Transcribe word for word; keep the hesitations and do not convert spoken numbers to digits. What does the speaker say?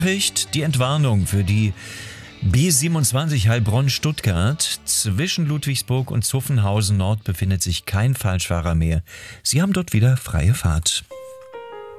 Nachricht, die Entwarnung für die B siebenundzwanzig Heilbronn-Stuttgart. Zwischen Ludwigsburg und Zuffenhausen Nord befindet sich kein Falschfahrer mehr. Sie haben dort wieder freie Fahrt.